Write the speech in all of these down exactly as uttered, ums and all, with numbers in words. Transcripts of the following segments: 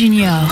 Junior.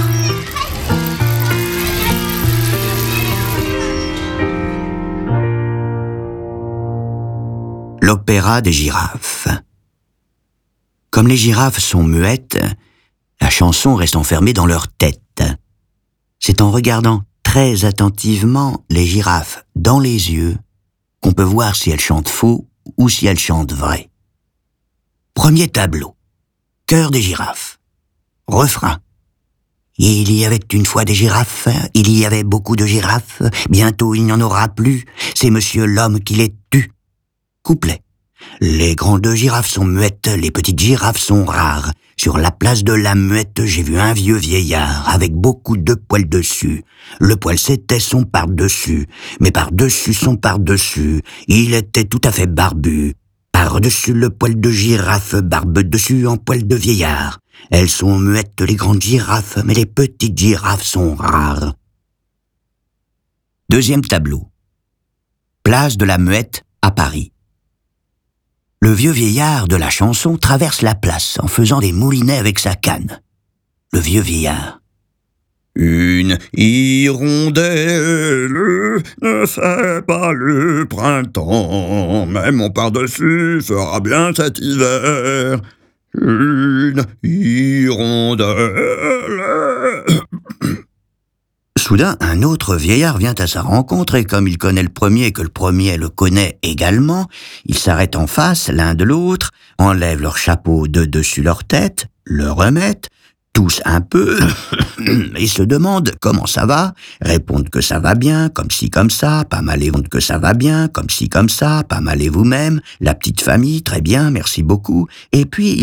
L'opéra des girafes. Comme les girafes sont muettes, la chanson reste enfermée dans leur tête. C'est en regardant très attentivement les girafes dans les yeux qu'on peut voir si elles chantent faux ou si elles chantent vrai. Premier tableau. Chœur des girafes. Refrain. Il y avait une fois des girafes, il y avait beaucoup de girafes, bientôt il n'y en aura plus, c'est monsieur l'homme qui les tue. Couplet. Les grandes girafes sont muettes, les petites girafes sont rares. Sur la place de la muette, j'ai vu un vieux vieillard avec beaucoup de poils dessus. Le poil c'était son par-dessus, mais par-dessus son par-dessus, il était tout à fait barbu. Par-dessus le poil de girafe, barbe dessus en poil de vieillard. Elles sont muettes les grandes girafes, mais les petites girafes sont rares. Deuxième tableau. Place de la Muette à Paris. Le vieux vieillard de la chanson traverse la place en faisant des moulinets avec sa canne. Le vieux vieillard. Une hirondelle ne fait pas le printemps, mais mon par-dessus fera bien cet hiver. Une hirondelle. Soudain, un autre vieillard vient à sa rencontre et comme il connaît le premier et que le premier le connaît également, ils s'arrêtent en face l'un de l'autre, enlèvent leur chapeau de dessus leur tête, le remettent, toussent un peu et se demandent comment ça va, répondent que ça va bien, comme ci comme ça, pas mal et répondent que ça va bien, comme ci comme ça, pas mal et vous-même, la petite famille, très bien, merci beaucoup, et puis